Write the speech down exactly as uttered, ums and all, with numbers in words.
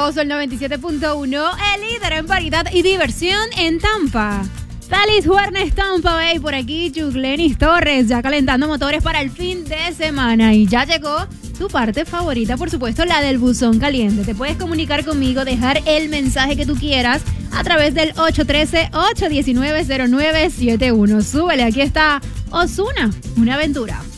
Poderoso, el noventa y siete punto uno, el líder en variedad y diversión en Tampa. Feliz Jueves, Tampa Bay, por aquí Chuglenis Torres, ya calentando motores para el fin de semana. Y ya llegó tu parte favorita, por supuesto, la del buzón caliente. Te puedes comunicar conmigo, dejar el mensaje que tú quieras a través del ocho uno tres, ocho uno nueve, cero nueve siete uno. Súbele, aquí está Ozuna, una aventura.